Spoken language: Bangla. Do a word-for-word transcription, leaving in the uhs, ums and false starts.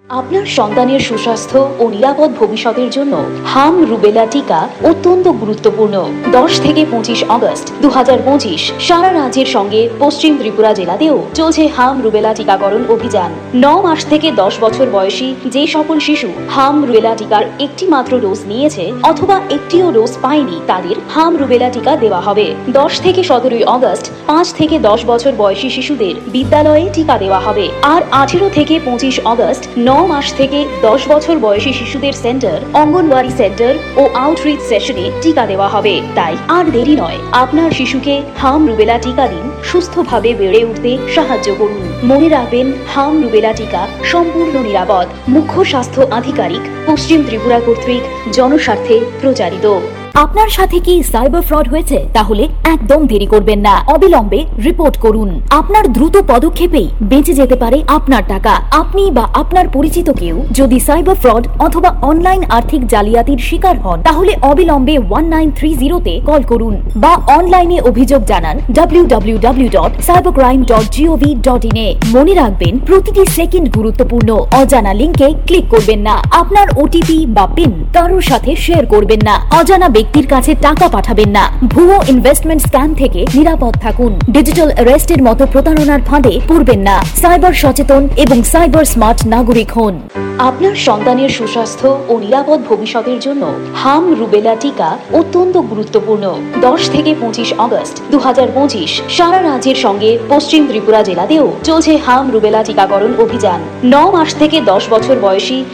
আপনার সন্তানের সুস্বাস্থ্য ও নিরাপদ ভবিষ্যতের জন্য হাম রুবেলা টিকা অত্যন্ত গুরুত্বপূর্ণ। দশ থেকে পঁচিশ আগস্ট দু হাজার পঁচিশ সারা রাজ্যের সঙ্গে পশ্চিম ত্রিপুরা জেলাতেও চলছে হাম রুবেলা টিকাকরণ অভিযান। ন মাস থেকে দশ বছর বয়সী যে সকল শিশু হাম রুবেলা টিকার একটি মাত্র ডোজ নিয়েছে অথবা একটিও ডোজ পায়নি তাদের হাম রুবেলা টিকা দেওয়া হবে। দশ থেকে সতেরোই আগস্ট পাঁচ থেকে দশ বছর বয়সী শিশুদের বিদ্যালয়ে টিকা দেওয়া হবে। আর আঠেরো থেকে পঁচিশ আগস্ট ন মাস থেকে দশ বছর বয়সী শিশুদের সেন্টার, অঙ্গনওয়াড়ি সেন্টার ও আউটরিচ সেশনে টিকা দেওয়া হবে। তাই আর দেরি নয়, আপনার শিশুকে হাম রুবেলা টিকা দিন, সুস্থভাবে বেড়ে উঠতে সাহায্য করুন। মনে রাখবেন, হাম রুবেলা টিকা সম্পূর্ণ নিরাপদ। মুখ্য স্বাস্থ্য আধিকারিক, পশ্চিম ত্রিপুরা কর্তৃক জনস্বার্থে প্রচারিত। আপনার সাথে কি সাইবার ফ্রড হয়েছে? তাহলে একদম দেরি করবেন না, অবিলম্বে রিপোর্ট করুন। আপনার দ্রুত পদক্ষেপেই বেঁচে যেতে পারে আপনার টাকা। আপনি বা আপনার পরিচিত কেউ যদি সাইবার ফ্রড অথবা অনলাইন আর্থিক জালিয়াতির শিকার হন তাহলে অবিলম্বে ওয়ান নাইন থ্রি জিরোতে কল করুন বা অনলাইনে অভিযোগ জানান W W W dot cyber crime dot gov dot in a. মনে রাখবেন, প্রতিটি সেকেন্ড গুরুত্বপূর্ণ। অজানা লিঙ্কে ক্লিক করবেন না। আপনার ওটিপি বা পিন কারোর সাথে শেয়ার করবেন না। অজানা ব্যক্তির কাছে টাকা পাঠাবেন না। ভুয়ো ইনভেস্টমেন্ট স্ক্যাম থেকে নিরাপদ থাকুন। ডিজিটাল অ্যারেস্টের মতো প্রতারণার ফাঁদে পড়বেন না। সাইবার সচেতন এবং সাইবার স্মার্ট নাগরিক হন। আপনার সন্তানের সুস্বাস্থ্য ও নিরাপদ ভবিষ্যতের জন্য হাম রুবেলা টিকা অত্যন্ত গুরুত্বপূর্ণ। দশ থেকে পঁচিশ আগস্ট দু হাজার পঁচিশ সারা রাজ্যের সঙ্গে পশ্চিম ত্রিপুরা জেলাতেও চলছে হাম রুবেলা টিকাকরণ অভিযান। ন মাস থেকে দশ বছর বয়সী